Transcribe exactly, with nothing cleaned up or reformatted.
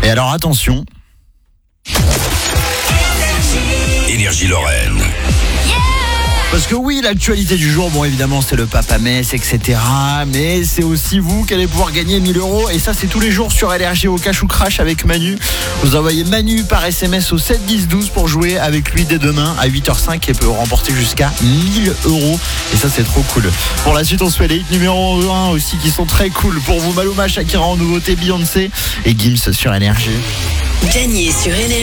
Et alors attention. Énergie Lorraine. Parce que oui, l'actualité du jour, bon évidemment c'est le Papa Mess, et cetera. Mais c'est aussi vous qui allez pouvoir gagner mille euros. Et ça c'est tous les jours sur L R G au Cash ou Crash avec Manu. Vous envoyez Manu par S M S au sept dix douze pour jouer avec lui dès demain à huit heures cinq et peut remporter jusqu'à mille euros. Et ça c'est trop cool. Pour la suite on se fait les hits numéro un aussi qui sont très cool. Pour vous, Maluma, Shakira en nouveauté, Beyoncé et Gims sur L R G. Gagnez sur L R G.